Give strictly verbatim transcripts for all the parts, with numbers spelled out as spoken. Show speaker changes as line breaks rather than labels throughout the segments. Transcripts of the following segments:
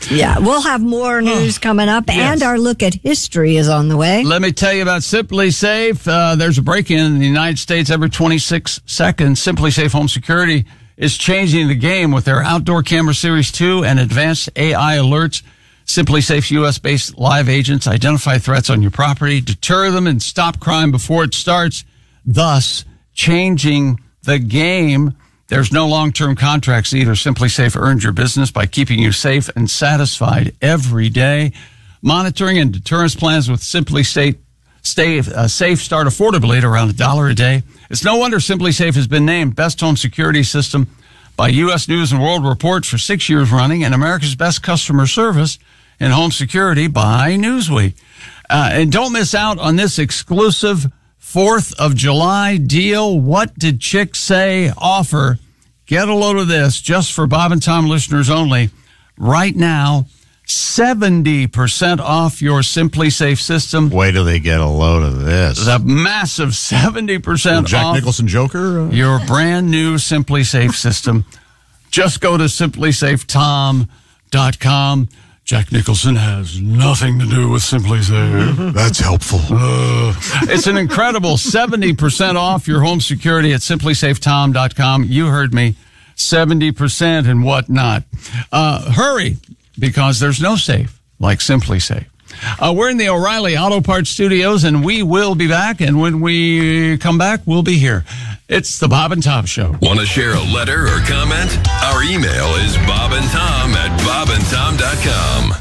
Yeah, we'll have more news coming up,
Yes.
and our look at history is on the way.
Let me tell you about Simply Safe. Uh, there's a break-in in the United States every twenty-six seconds. Simply Safe Home Security is changing the game with their Outdoor Camera Series two and advanced A I alerts. Simply Safe's U S-based live agents identify threats on your property, deter them, and stop crime before it starts, thus changing the game. There's no long-term contracts either. Simply Safe earns your business by keeping you safe and satisfied every day. Monitoring and deterrence plans with Simply Safe, stay, uh, safe start affordably at around a dollar a day. It's no wonder Simply Safe has been named Best Home Security System by U S News and World Report for six years running, and America's Best Customer Service in Home Security by Newsweek. Uh, and don't miss out on this exclusive fourth of July deal. What did Chick Say offer? Get a load of this just for Bob and Tom listeners only. Right now, seventy percent off your Simply Safe system.
Wait till they get a load of this.
The massive seventy percent
Jack
off
Nicholson Joker? Uh,
your brand new Simply Safe system. Just go to simply safe tom dot com. Jack Nicholson has nothing to do with Simply Safe.
That's helpful.
Uh, it's an incredible seventy percent off your home security at simply safe tom dot com. You heard me, seventy percent and whatnot. Uh, hurry, because there's no safe like Simply Safe. Uh, we're in the O'Reilly Auto Parts Studios, and we will be back. And when we come back, we'll be here. It's the Bob and Tom Show.
Want to share a letter or comment? Our email is bobandtom at bob and tom dot com.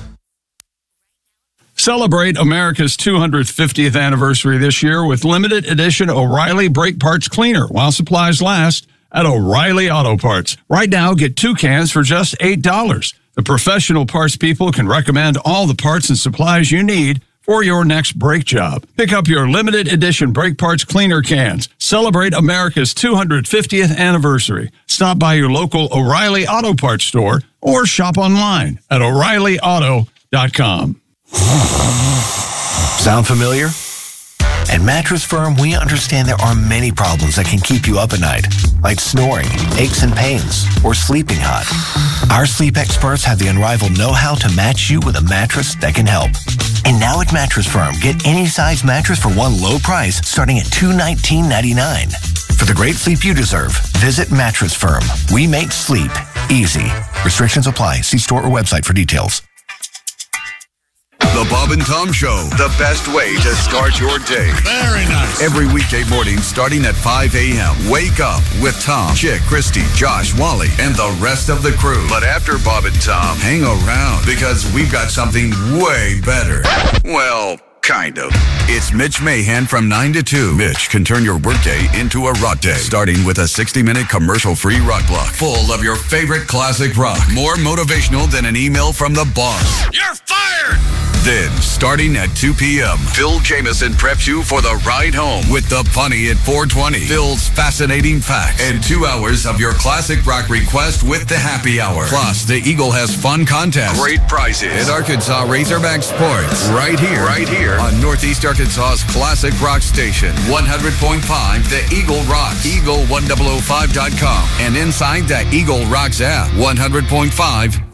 Celebrate America's two hundred fiftieth anniversary this year with limited edition O'Reilly Brake Parts Cleaner while supplies last at O'Reilly Auto Parts. Right now, get two cans for just eight dollars. The professional parts people can recommend all the parts and supplies you need for your next brake job. Pick up your limited edition brake parts cleaner cans. Celebrate America's two hundred fiftieth anniversary. Stop by your local O'Reilly Auto Parts store or shop online at o'reilly auto dot com.
Sound familiar? At Mattress Firm, we understand there are many problems that can keep you up at night, like snoring, aches and pains, or sleeping hot. Our sleep experts have the unrivaled know-how to match you with a mattress that can help. And now at Mattress Firm, get any size mattress for one low price starting at two hundred nineteen ninety-nine. For the great sleep you deserve, visit Mattress Firm. We make sleep easy. Restrictions apply. See store or website for details.
The Bob and Tom Show, the best way to start your day.
Very nice.
Every weekday morning starting at five a.m. Wake up with Tom, Chick, Christy, Josh, Wally, and the rest of the crew. But after Bob and Tom, hang around because we've got something way better. Well, kind of. It's Mitch Mahan from nine to two. Mitch can turn your workday into a rock day, starting with a sixty-minute commercial-free rock block full of your favorite classic rock. More motivational than an email from the boss.
You're fired!
Then, starting at two p.m., Phil Jameson preps you for the ride home with the Punny at four twenty. Phil's fascinating facts and two hours of your classic rock request with the happy hour. Plus, the Eagle has fun contests, great prizes at Arkansas Razorback Sports. Right here, right here on Northeast Arkansas's classic rock station, one hundred point five, The Eagle Rocks, eagle ten oh five dot com, and inside the Eagle Rocks app, one hundred point five